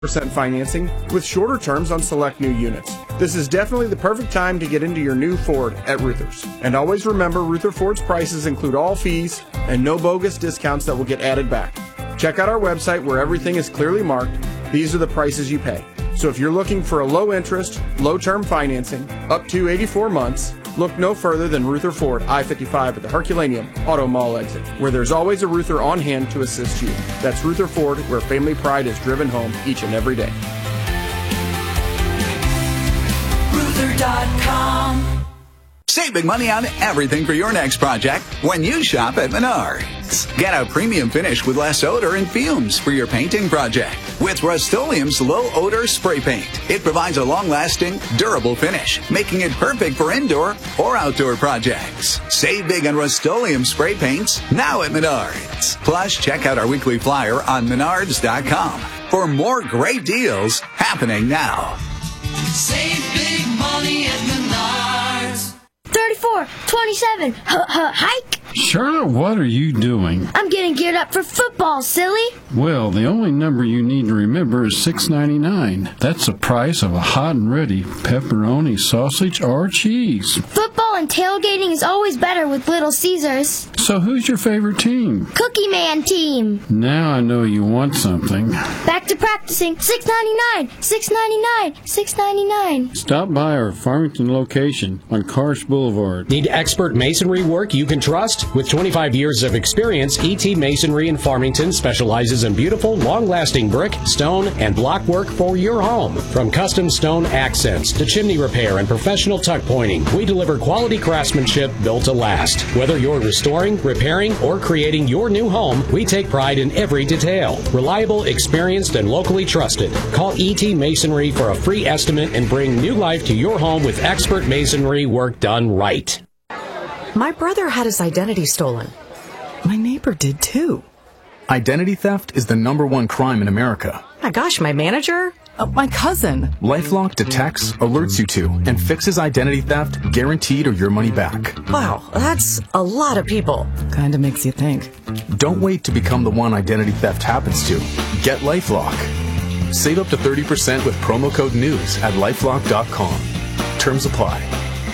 financing with shorter terms on select new units. This is definitely the perfect time to get into your new Ford at Ruther's. And always remember, Ruther Ford's prices include all fees and no bogus discounts that will get added back. Check out our website where everything is clearly marked. These are the prices you pay. So if you're looking for a low interest, low term financing, up to 84 months, look no further than Ruther Ford, I-55 at the Herculaneum Auto Mall exit, where there's always a Ruther on hand to assist you. That's Ruther Ford, where family pride is driven home each and every day. Ruther.com. Save big money on everything for your next project when you shop at Menards. Get a premium finish with less odor and fumes for your painting project with Rust-Oleum's low-odor spray paint. It provides a long-lasting, durable finish, making it perfect for indoor or outdoor projects. Save big on Rust-Oleum spray paints now at Menards. Plus, check out our weekly flyer on Menards.com for more great deals happening now. Save big money at Menards. 34, 27, hike. Charlotte, what are you doing? I'm getting geared up for football, silly. Well, the only number you need to remember is $6.99. That's the price of a hot and ready pepperoni, sausage, or cheese. Football and tailgating is always better with Little Caesars. So who's your favorite team? Cookie Man team. Now I know you want something. Back to practicing. $6.99, $6.99, $6.99. Stop by our Farmington location on Karsh Boulevard. Need expert masonry work you can trust? With 25 years of experience, E.T. Masonry in Farmington specializes in beautiful, long-lasting brick, stone, and block work for your home. From custom stone accents to chimney repair and professional tuck pointing, we deliver quality craftsmanship built to last. Whether you're restoring, repairing, or creating your new home, we take pride in every detail. Reliable, experienced, and locally trusted. Call E.T. Masonry for a free estimate and bring new life to your home with expert masonry work done right. My brother had his identity stolen. My neighbor did too. Identity theft is the #1 crime in America. My gosh, my manager? My cousin. LifeLock detects, alerts you to, and fixes identity theft guaranteed or your money back. Wow, that's a lot of people. Kinda makes you think. Don't wait to become the one identity theft happens to. Get LifeLock. Save up to 30% with promo code NEWS at LifeLock.com. Terms apply.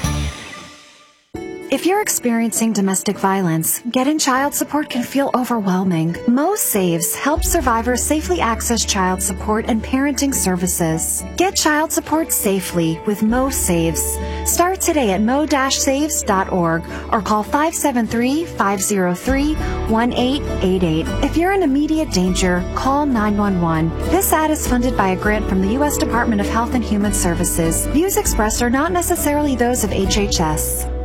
If you're experiencing domestic violence, getting child support can feel overwhelming. Mo Saves helps survivors safely access child support and parenting services. Get child support safely with Mo Saves. Start today at mo-saves.org or call 573-503-1888. If you're in immediate danger, call 911. This ad is funded by a grant from the U.S. Department of Health and Human Services. Views expressed are not necessarily those of HHS.